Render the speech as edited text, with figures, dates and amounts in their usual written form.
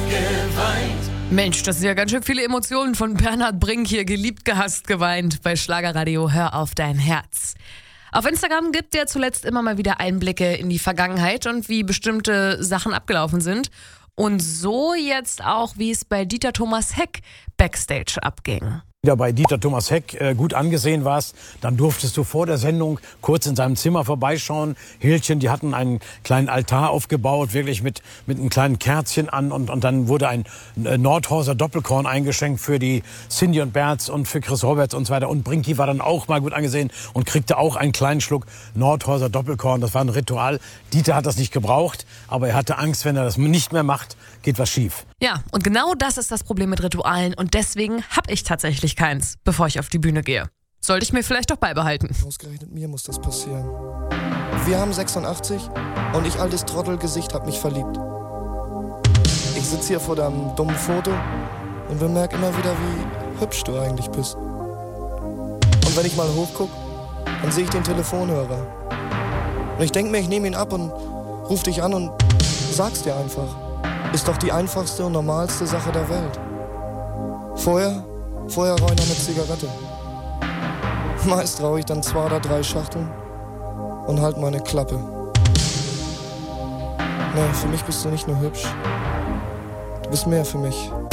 geweint. Mensch, das sind ja ganz schön viele Emotionen von Bernhard Brink hier. Geliebt, gehasst, geweint bei Schlagerradio Hör auf dein Herz. Auf Instagram gibt er zuletzt immer mal wieder Einblicke in die Vergangenheit und wie bestimmte Sachen abgelaufen sind. Und so jetzt auch, wie es bei Dieter Thomas Heck Backstage abging. Wieder bei Dieter Thomas Heck gut angesehen warst, dann durftest du vor der Sendung kurz in seinem Zimmer vorbeischauen. Hiltchen, die hatten einen kleinen Altar aufgebaut, wirklich mit einem kleinen Kerzchen an und dann wurde ein Nordhorser Doppelkorn eingeschenkt für die Cindy und Berz und für Chris Roberts und so weiter. Und Brinky war dann auch mal gut angesehen und kriegte auch einen kleinen Schluck Nordhorser Doppelkorn. Das war ein Ritual. Dieter hat das nicht gebraucht, aber er hatte Angst, wenn er das nicht mehr macht, geht was schief. Ja, und genau das ist das Problem mit Ritualen und deswegen habe ich tatsächlich keins, bevor ich auf die Bühne gehe. Sollte ich mir vielleicht doch beibehalten. Ausgerechnet mir muss das passieren. Wir haben 86 und ich, altes Trottelgesicht, hab mich verliebt. Ich sitze hier vor deinem dummen Foto und bemerke immer wieder, wie hübsch du eigentlich bist. Und wenn ich mal hochguck, dann sehe ich den Telefonhörer. Und ich denke mir, ich nehme ihn ab und ruf dich an und sag's dir einfach. Ist doch die einfachste und normalste Sache der Welt. Vorher rauche ich noch eine Zigarette. Meist rauche ich dann 2 oder 3 Schachteln und halt meine Klappe. Nee, für mich bist du nicht nur hübsch. Du bist mehr für mich.